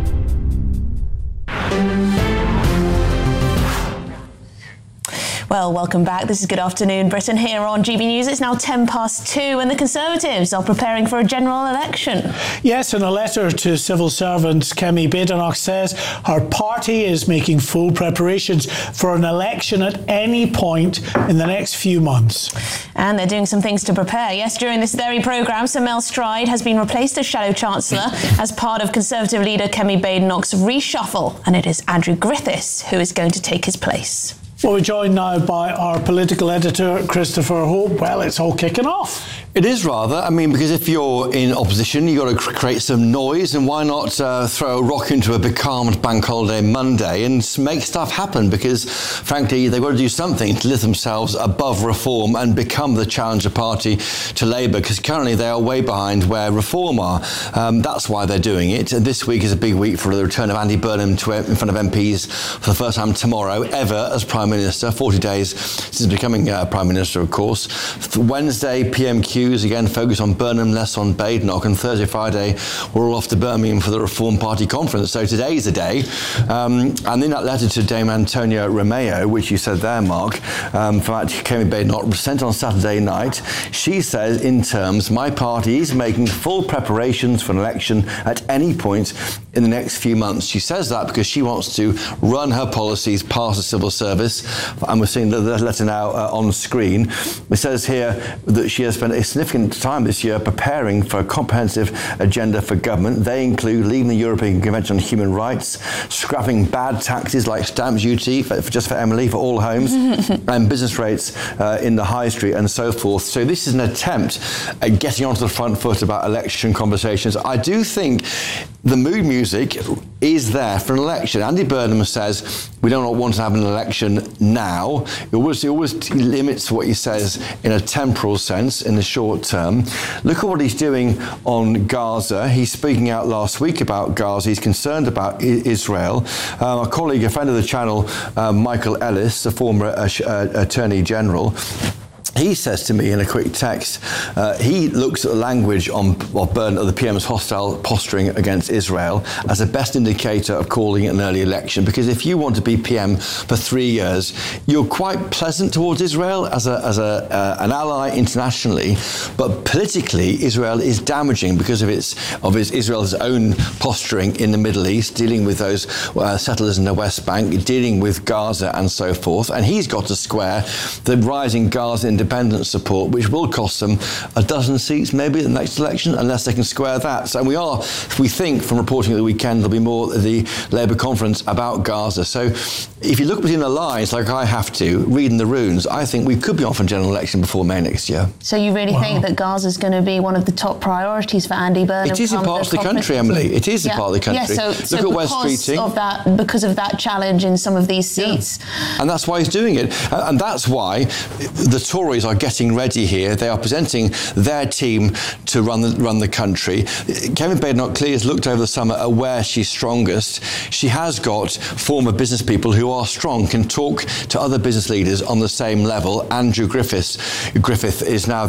Well, welcome back. This is Good Afternoon Britain here on GB News. It's now 2:10 and the Conservatives are preparing for a general election. Yes, in a letter to civil servants, Kemi Badenoch says her party is making full preparations for an election at any point in the next few months. And they're doing some things to prepare. Yes, during this very programme, Sir Mel Stride has been replaced as Shadow Chancellor as part of Conservative leader Kemi Badenoch's reshuffle. And it is Andrew Griffiths who is going to take his place. Well, we're joined now by our political editor, Christopher Hope. Well, it's all kicking off. It is rather. I mean, because if you're in opposition, you've got to create some noise, and why not throw a rock into a becalmed bank holiday Monday and make stuff happen? Because, frankly, they've got to do something to lift themselves above reform and become the challenger party to Labour, because currently they are way behind where reform are. That's why they're doing it. This week is a big week for the return of Andy Burnham in front of MPs for the first time tomorrow ever as Prime Minister, 40 days since becoming Prime Minister, of course. Wednesday, PMQ again focus on Burnham, less on Badenoch, and Thursday, Friday we're all off to Birmingham for the Reform Party conference. So today's the day. And in that letter to Dame Antonia Romeo, which you said there, Mark, from Kemi Badenoch, sent on Saturday night, she says in terms, my party is making full preparations for an election at any point in the next few months. She says that because she wants to run her policies past the civil service, and we're seeing the letter now on screen. It says here that she has spent a significant time this year preparing for a comprehensive agenda for government. They include leaving the European Convention on Human Rights, scrapping bad taxes like stamp duty, just for Emily, for all homes, and business rates in the high street and so forth. So this is an attempt at getting onto the front foot about election conversations. I do think the mood music is there for an election. Andy Burnham says we don't want to have an election now. He always limits what he says in a temporal sense in the short term. Look at what he's doing on Gaza. He's speaking out last week about Gaza. He's concerned about Israel. A colleague, a friend of the channel, Michael Ellis, a former Attorney General, he says to me in a quick text, he looks at the language of the PM's hostile posturing against Israel as a best indicator of calling it an early election. Because if you want to be PM for 3 years, you're quite pleasant towards Israel as an ally internationally, but politically, Israel is damaging because of Israel's own posturing in the Middle East, dealing with those settlers in the West Bank, dealing with Gaza and so forth. And he's got to square the rising Gaza independence support, which will cost them a dozen seats maybe at the next election, unless they can square that. So we think from reporting at the weekend, there'll be more at the Labour conference about Gaza. So if you look between the lines, like I have to, reading the runes, I think we could be off a general election before May next year. So you really think that Gaza's going to be one of the top priorities for Andy Burnham? It is in parts of the country, Emily. It is in part of the country. Yeah, so look at West Streeting. Because of that challenge in some of these seats. Yeah. And that's why he's doing it. And that's why the Tories are getting ready here. They are presenting their team to run the country. Kemi Badenoch clearly has looked over the summer at where she's strongest. She has got former business people who are strong, can talk to other business leaders on the same level. Andrew Griffith is now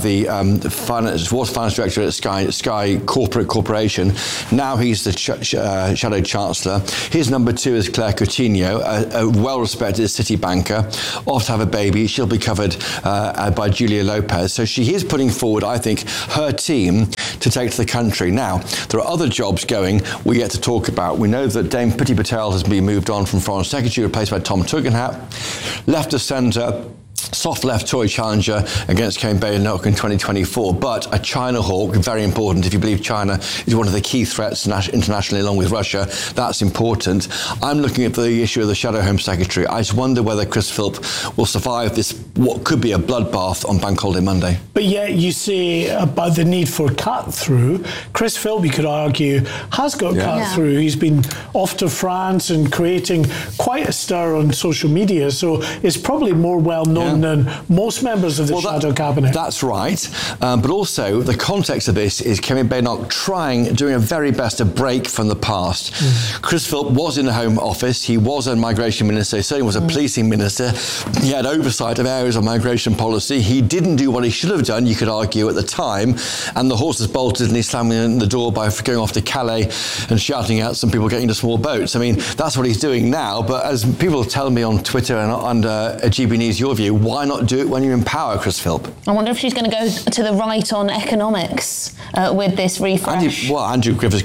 was finance director at Sky Corporation. Now he's the Shadow Chancellor. His number 2 is Claire Coutinho, a well-respected city banker, off to have a baby. She'll be covered by Julia Lopez. So she is putting forward, I think, her team to take to the country. Now, there are other jobs going we get to talk about. We know that Dame Priti Patel has been moved on from Foreign Secretary, replaced by Tom Tugendhat. Left of centre, soft left Tory challenger against Kemi Badenoch in 2024, but a China hawk, very important. If you believe China is one of the key threats internationally along with Russia, that's important. I'm looking at the issue of the Shadow Home Secretary. I just wonder whether Chris Philp will survive this, what could be a bloodbath on Bank Holiday Monday. But yet you say about the need for cut-through. Chris Philp, you could argue, has got cut-through. He's been off to France and creating quite a stir on social media, so it's probably more well-known than most members of the Shadow Cabinet. That's right. But also, the context of this is Kemi Badenoch doing her very best to break from the past. Chris Philp was in the Home Office. He was a migration minister. He certainly was a policing minister. He had oversight of areas of migration policy. He didn't do what he should have done, you could argue, at the time. And the horses bolted and he slammed in the door by going off to Calais and shouting out some people getting into small boats. I mean, that's what he's doing now. But as people tell me on Twitter and under GB News Your View, why not do it when you're in power, Chris Philp? I wonder if she's going to go to the right on economics with this refresh. Andrew Griffith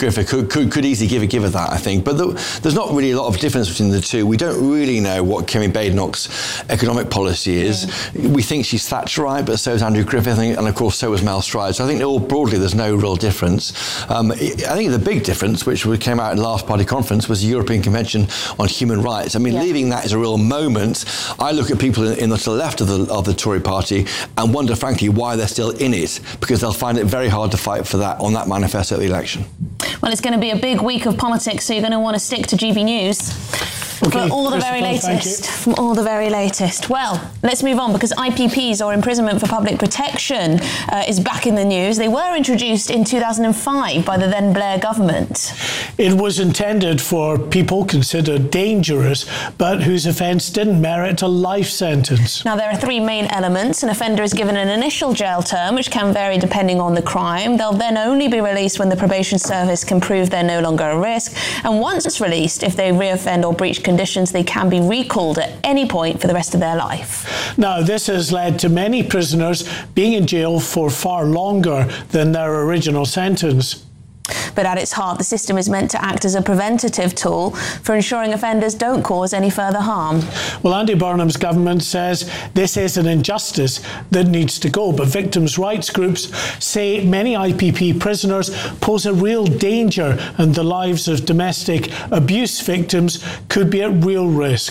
could easily give her that, I think. But there's not really a lot of difference between the two. We don't really know what Kemi Badenoch's economic policy is. We think she's Thatcherite, but so is Andrew Griffith, and of course so is Mel Stride. So I think broadly there's no real difference. I think the big difference, which came out in the last party conference, was the European Convention on Human Rights. I mean, leaving that is a real moment. I look at people to the left of the Tory party and wonder, frankly, why they're still in it, because they'll find it very hard to fight for that on that manifesto at the election. Well, it's going to be a big week of politics, so you're going to want to stick to GB News. Okay, for all the very latest. From all the very latest. Well, let's move on, because IPPs, or imprisonment for public protection, is back in the news. They were introduced in 2005 by the then Blair government. It was intended for people considered dangerous, but whose offence didn't merit a life sentence. Now, there are 3 main elements. An offender is given an initial jail term, which can vary depending on the crime. They'll then only be released when the probation service can prove they're no longer a risk. And once released, if they reoffend or breach conditions, they can be recalled at any point for the rest of their life. Now, this has led to many prisoners being in jail for far longer than their original sentence. But at its heart, the system is meant to act as a preventative tool for ensuring offenders don't cause any further harm. Well, Andy Burnham's government says this is an injustice that needs to go, but victims' rights groups say many IPP prisoners pose a real danger and the lives of domestic abuse victims could be at real risk.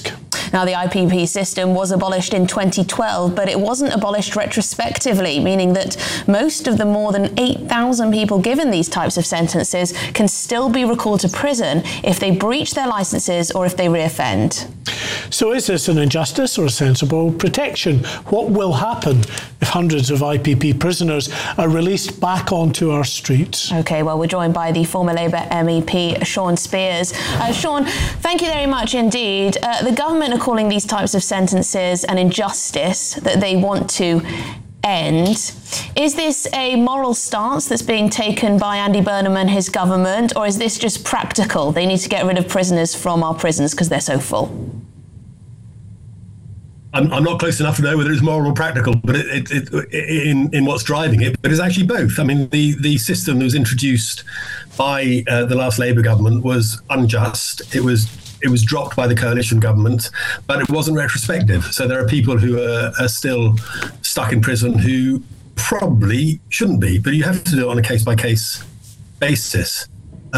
Now, the IPP system was abolished in 2012, but it wasn't abolished retrospectively, meaning that most of the more than 8,000 people given these types of sentences can still be recalled to prison if they breach their licences or if they reoffend. So is this an injustice or a sensible protection? What will happen if hundreds of IPP prisoners are released back onto our streets? OK, well, we're joined by the former Labour MEP, Sean Spears. Sean, thank you very much indeed. The government are calling these types of sentences an injustice that they want to end. Is this a moral stance that's being taken by Andy Burnham and his government, or is this just practical? They need to get rid of prisoners from our prisons because they're so full. I'm not close enough to know whether it's moral or practical, but in what's driving it. But it's actually both. I mean, the system that was introduced by the last Labour government was unjust. It was dropped by the coalition government, but it wasn't retrospective. So there are people who are still stuck in prison who probably shouldn't be, but you have to do it on a case-by-case basis.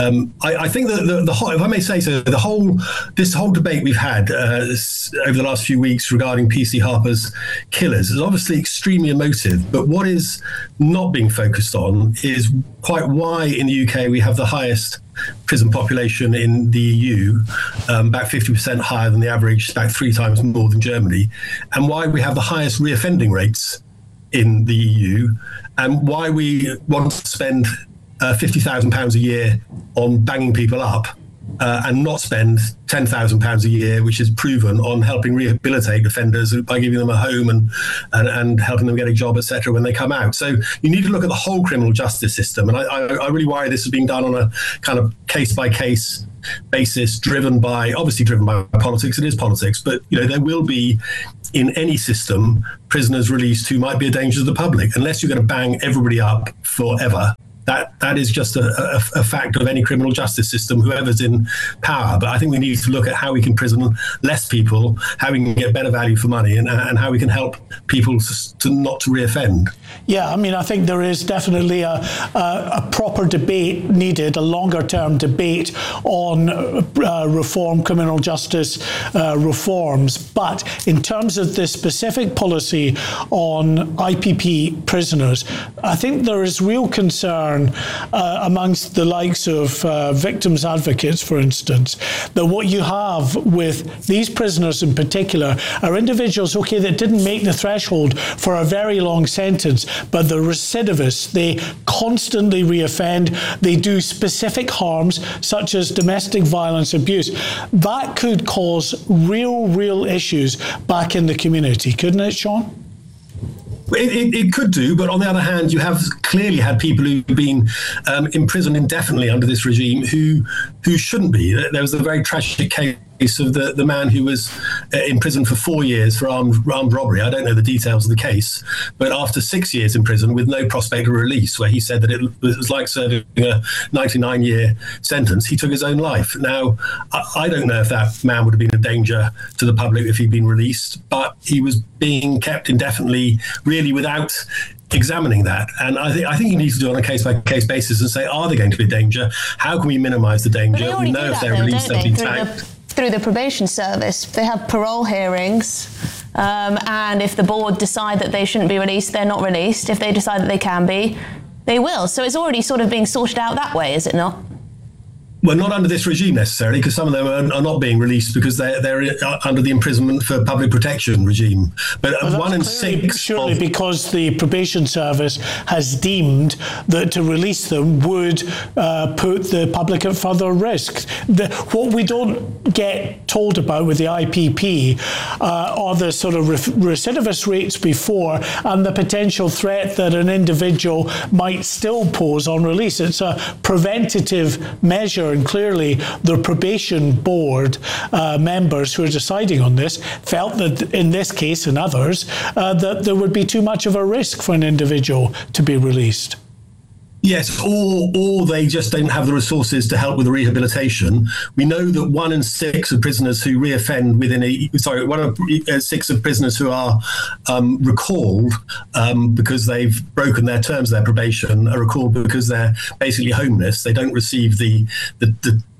I think that the whole, if I may say so, this whole debate we've had over the last few weeks regarding PC Harper's killers is obviously extremely emotive. But what is not being focused on is quite why in the UK we have the highest prison population in the EU, about 50% higher than the average, about 3 times more than Germany, and why we have the highest reoffending rates in the EU, and why we want to spend £50,000 a year on banging people up and not spend £10,000 a year, which is proven, on helping rehabilitate offenders by giving them a home and helping them get a job, etc., when they come out. So you need to look at the whole criminal justice system. And I really worry this is being done on a kind of case-by-case basis, driven by politics. It is politics, but there will be, in any system, prisoners released who might be a danger to the public. Unless you're going to bang everybody up forever, that is just a fact of any criminal justice system, whoever's in power. But I think we need to look at how we can prison less people, how we can get better value for money, and how we can help people to not to reoffend. Yeah, I mean, I think there is definitely a proper debate needed, a longer-term debate on reform, criminal justice reforms. But in terms of the specific policy on IPP prisoners, I think there is real concern amongst the likes of victims advocates, for instance, that what you have with these prisoners in particular are individuals, that didn't make the threshold for a very long sentence, but they're recidivists. They constantly reoffend. They do specific harms, such as domestic violence abuse. That could cause real issues back in the community, couldn't it, Sean? It could do, but on the other hand, you have clearly had people who've been imprisoned indefinitely under this regime who shouldn't be. There was a very tragic case of the man who was in prison for 4 years for armed robbery. I don't know the details of the case, but after 6 years in prison with no prospect of release, where he said that it was like serving a 99-year sentence, he took his own life. Now, I don't know if that man would have been a danger to the public if he'd been released, but he was being kept indefinitely, really without examining that. And I think you need to do it on a case-by-case basis and say, are they going to be a danger? How can we minimise the danger? We know if they're released, they'll be tagged. Through the probation service, they have parole hearings, and if the board decide that they shouldn't be released, they're not released. If they decide that they can be, they will. So it's already sort of being sorted out that way, is it not? Well, not under this regime necessarily, because some of them are not being released because they're under the imprisonment for public protection regime. But well, 1 in 6... Surely because the probation service has deemed that to release them would put the public at further risk. What we don't get told about with the IPP are the sort of recidivist rates before and the potential threat that an individual might still pose on release. It's a preventative measure. And clearly the probation board members who are deciding on this felt that in this case and others that there would be too much of a risk for an individual to be released. Yes, or they just don't have the resources to help with the rehabilitation. We know that 1 in 6 of prisoners who reoffend 1 in 6 of prisoners who are recalled because they've broken their terms, their probation, are recalled because they're basically homeless. They don't receive the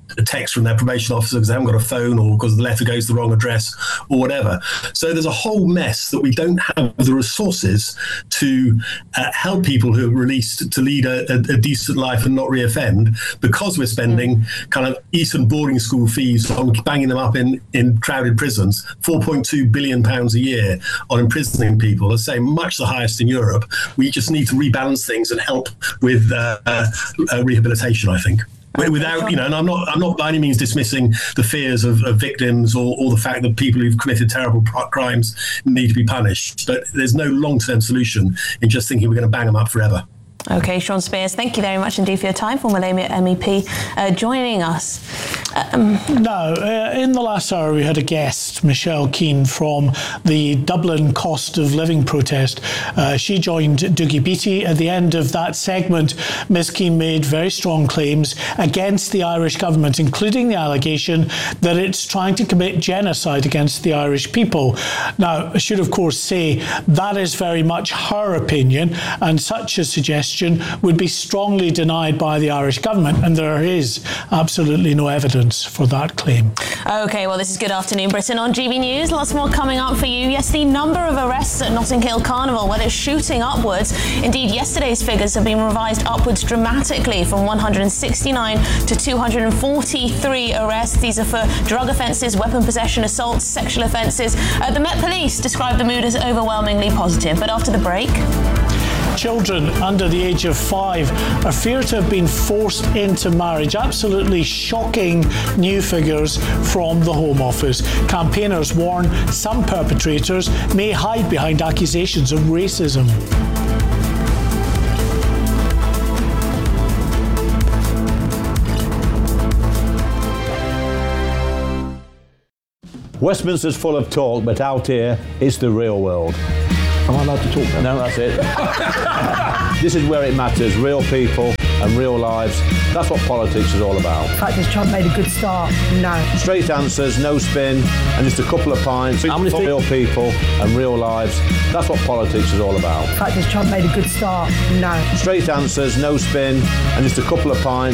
a text from their probation officer because they haven't got a phone or because the letter goes to the wrong address or whatever. So there's a whole mess that we don't have the resources to help people who are released to lead a decent life and not reoffend, because we're spending kind of Eton boarding school fees on banging them up in crowded prisons, £4.2 billion a year on imprisoning people, let's say much the highest in Europe. We just need to rebalance things and help with rehabilitation, I think. Without, and I'm not by any means dismissing the fears of victims or the fact that people who've committed terrible crimes need to be punished. But there's no long-term solution in just thinking we're going to bang them up forever. OK, Sean Spears, thank you very much indeed for your time. Former MEP joining us. Now, in the last hour, we had a guest, Michelle Keane, from the Dublin cost of living protest. She joined Dougie Beattie. At the end of that segment, Ms Keane made very strong claims against the Irish government, including the allegation that it's trying to commit genocide against the Irish people. Now, I should, of course, say that is very much her opinion, and such a suggestion would be strongly denied by the Irish government, and there is absolutely no evidence for that claim. OK, well, this is Good Afternoon Britain on GB News. Lots more coming up for you. Yes, the number of arrests at Notting Hill Carnival, well, it's shooting upwards. Indeed, yesterday's figures have been revised upwards dramatically from 169 to 243 arrests. These are for drug offences, weapon possession, assaults, sexual offences. The Met Police describe the mood as overwhelmingly positive. But after the break... Children under the age of 5 are feared to have been forced into marriage. Absolutely shocking new figures from the Home Office. Campaigners warn some perpetrators may hide behind accusations of racism. Westminster's full of talk, but out here, it's the real world. Am I allowed to talk now? No, that's it. This is where it matters, real people and real lives. That's what politics is all about. The fact is Trump made a good start, no. Straight answers, no spin, and just a couple of pints. How many real people and real lives. That's what politics is all about. The fact is Trump made a good start, no. Straight answers, no spin, and just a couple of pints.